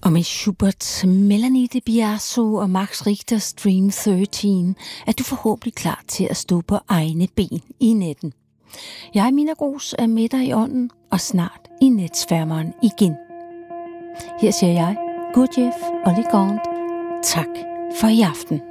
Og med Schubert, Melanie de Biasio og Max Richters Dream 13 er du forhåbentlig klar til at stå på egne ben i natten. Jeg, Mina Gros, er med dig i ånden og snart i netsfærmeren igen. Her siger jeg, Gurdjieff og Legrand, tak for i aften.